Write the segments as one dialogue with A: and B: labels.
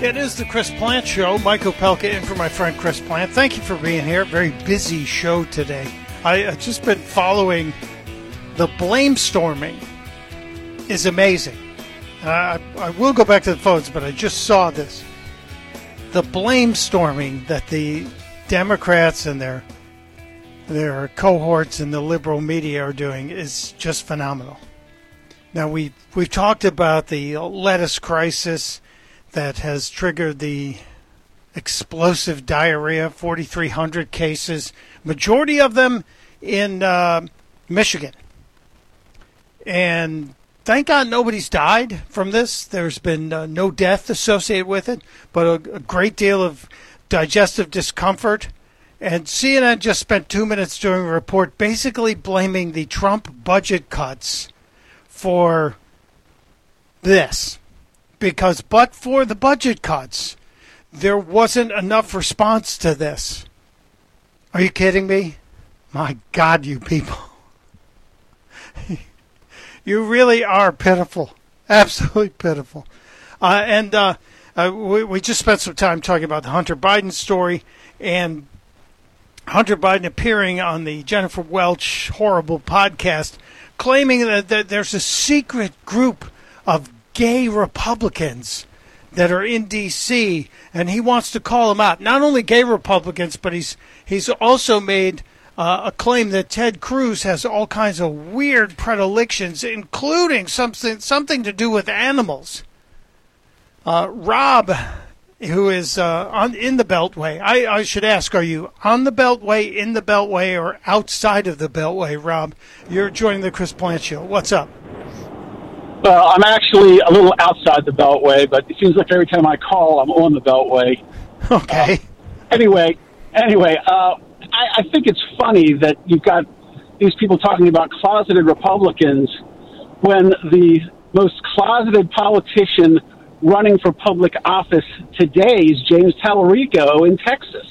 A: It is the Chris Plante Show. Mike Opelka in for my friend Chris Plante. Thank you for being here. Very busy show today. I've just been following the blame storming. Is amazing. I will go back to the phones, but I just saw this. The blame storming that the Democrats and their cohorts in the liberal media are doing is just phenomenal. Now, we've talked about the lettuce crisis that has triggered the explosive diarrhea, 4,300 cases, majority of them in Michigan. And thank God nobody's died from this. There's been no death associated with it, but a great deal of digestive discomfort. And CNN just spent 2 minutes doing a report basically blaming the Trump budget cuts for this. Because but for the budget cuts, there wasn't enough response to this. Are you kidding me? My God, you people. You really are pitiful. Absolutely pitiful. We just spent some time talking about the Hunter Biden story and Hunter Biden appearing on the Jennifer Welch horrible podcast, claiming that there's a secret group of gay Republicans that are in D.C., and he wants to call them out. Not only gay Republicans, but he's also made a claim that Ted Cruz has all kinds of weird predilections, including something to do with animals. Rob, who is in the Beltway, I should ask, are you on the Beltway, in the Beltway, or outside of the Beltway, Rob? You're joining the Chris Plante Show. What's up?
B: Well, I'm actually a little outside the Beltway, but it seems like every time I call, I'm on the Beltway.
A: Okay.
B: Anyway, I think it's funny that you've got these people talking about closeted Republicans when the most closeted politician running for public office today is James Tallarico in Texas.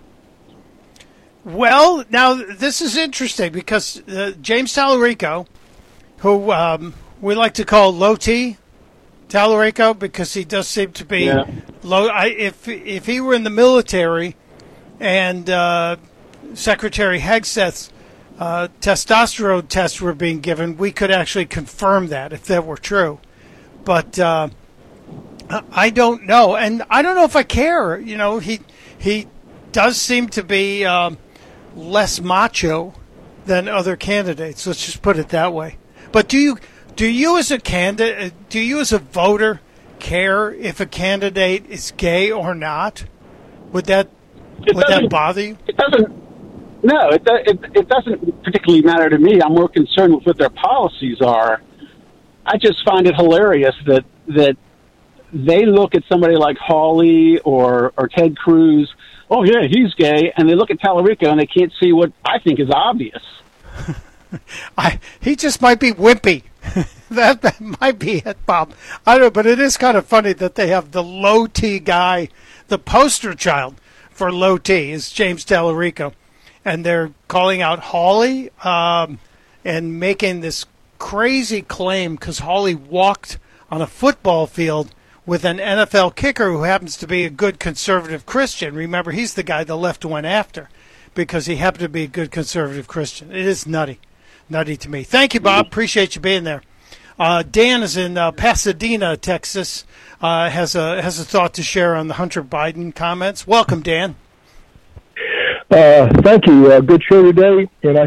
A: Well, now, this is interesting because James Tallarico, who we like to call Low T Tallarico because he does seem to be low. If he were in the military and Secretary Hegseth's testosterone tests were being given, we could actually confirm that if that were true. But I don't know, and I don't know if I care. You know, he does seem to be less macho than other candidates. Let's just put it that way. But do you as a candidate, do you as a voter care if a candidate is gay or not? Would that bother you?
B: It doesn't. No, it doesn't particularly matter to me. I'm more concerned with what their policies are. I just find it hilarious that they look at somebody like Hawley or Ted Cruz. Oh yeah, he's gay, and they look at Tallarico and they can't see what I think is obvious.
A: He just might be wimpy. that might be it, Bob. I don't know, but it is kind of funny that they have the Low T guy, the poster child for Low T is James Tallarico, and they're calling out Hawley and making this crazy claim because Hawley walked on a football field with an NFL kicker who happens to be a good conservative Christian. Remember, he's the guy the left went after because he happened to be a good conservative Christian. It is nutty to me. Thank you, Bob. Appreciate you being there. Dan is in Pasadena, Texas. Has a thought to share on the Hunter Biden comments. Welcome, Dan.
C: Thank you. Good show today, and I